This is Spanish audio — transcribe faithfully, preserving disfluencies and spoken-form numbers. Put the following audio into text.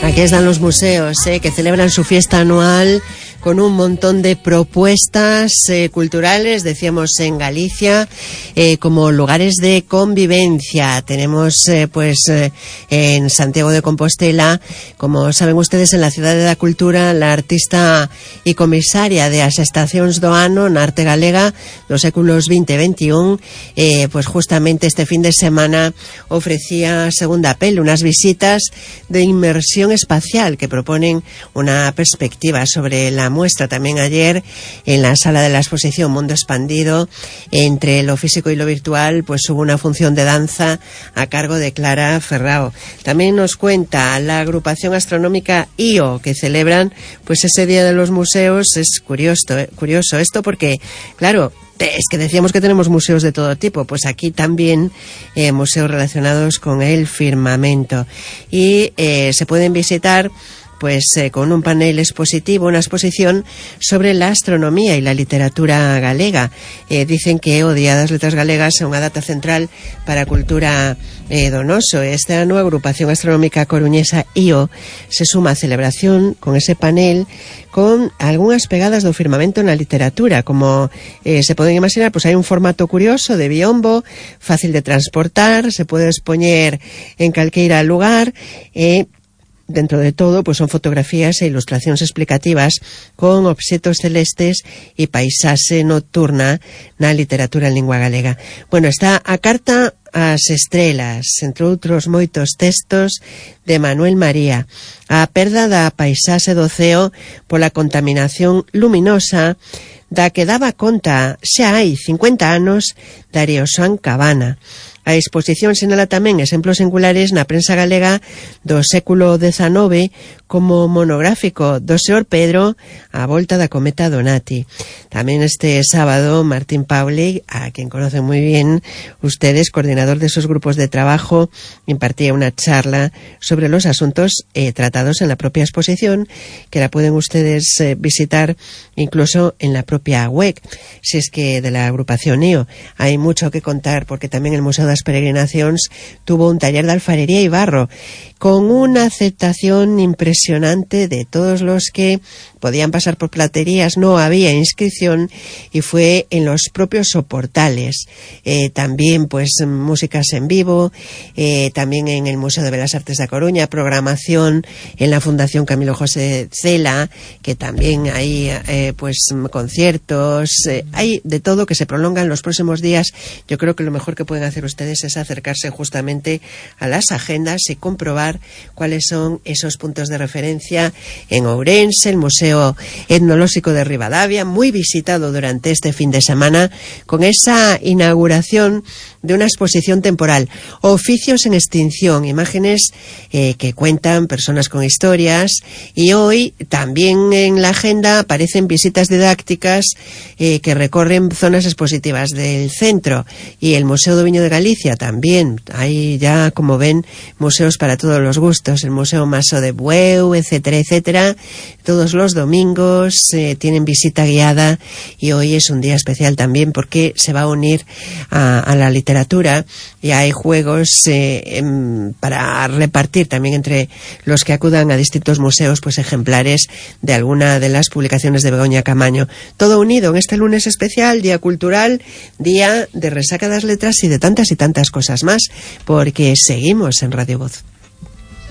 Aquí están los museos, eh, que celebran su fiesta anual con un montón de propuestas eh, culturales, decíamos en Galicia, eh, como lugares de convivencia. Tenemos eh, pues eh, en Santiago de Compostela, como saben ustedes, en la Ciudad de la Cultura, la artista y comisaria de as estacións do ano na arte galega dos séculos veinte e veintiún, eh, pues justamente este fin de semana ofrecía segunda peli, unas visitas de inmersión espacial que proponen una perspectiva sobre la muestra. También ayer en la sala de la exposición Mundo Expandido, entre lo físico y lo virtual, pues hubo una función de danza a cargo de Clara Ferrao. También nos cuenta la agrupación astronómica I O, que celebran pues ese Día de los Museos. Es curioso, eh, curioso esto porque, claro, es que decíamos que tenemos museos de todo tipo, pues aquí también eh, museos relacionados con el firmamento. Y eh, se pueden visitar pues eh, con un panel expositivo, una exposición sobre la astronomía y la literatura galega. Eh, dicen que o Día das Letras Galegas é unha data central para a cultura eh, donoso. Esta nueva agrupación astronómica coruñesa I O se suma a celebración con ese panel con algunhas pegadas do firmamento na literatura. Como eh, se poden imaginar, pues hai un formato curioso de biombo, fácil de transportar, se pode expoñer en calqueira lugar, e eh, dentro de todo, pues son fotografías e ilustracións explicativas con obxetos celestes e paisaxe nocturna na literatura en lingua galega. Bueno, está a carta ás estrelas, entre outros moitos textos de Manuel María. A perda da paisaxe do ceo pola contaminación luminosa da que daba conta xa hai cincuenta anos Darío San Cabana. A exposición sinala tamén exemplos singulares na prensa galega do século dezenove, como monográfico do señor Pedro a volta da cometa Donati. Tamén este sábado Martín Pauli, a quien conocen muy bien ustedes, coordinador de esos grupos de trabajo, impartía una charla sobre los asuntos eh, tratados en la propia exposición, que la pueden ustedes eh, visitar incluso en la propia web, si es que de la agrupación I O. Hay mucho que contar, porque tamén el Museo das Peregrinacións tuvo un taller de alfarería y barro con una aceptación impresionante de todos los que podían pasar por platerías. No había inscripción y fue en los propios soportales. Eh, también pues músicas en vivo, eh, también en el Museo de Belas Artes de Coruña, programación en la Fundación Camilo José Cela, que también hay eh, pues conciertos, eh, hay de todo que se prolongan los próximos días. Yo creo que lo mejor que pueden hacer ustedes es acercarse justamente a las agendas y comprobar cuáles son esos puntos de referencia en Ourense, el Museo Etnolóxico de Ribadavia, muy visitado durante este fin de semana, con esa inauguración de una exposición temporal, Oficios en Extinción, imágenes eh, que cuentan personas con historias. Y hoy también en la agenda aparecen visitas didácticas eh, que recorren zonas expositivas del centro, y el Museo do Viño de Galicia también. Hay ya, como ven, museos para todos los gustos, el Museo Maso de Bueu, etcétera, etcétera. Todos los domingos eh, tienen visita guiada, y hoy es un día especial también porque se va a unir a, a la literatura, y hay juegos eh, en, para repartir también entre los que acudan a distintos museos, pues ejemplares de alguna de las publicaciones de Begoña Camaño. Todo unido en este lunes especial, Día Cultural, Día de Resaca das Letras y de tantas y tantas cosas más, porque seguimos en Radio Voz.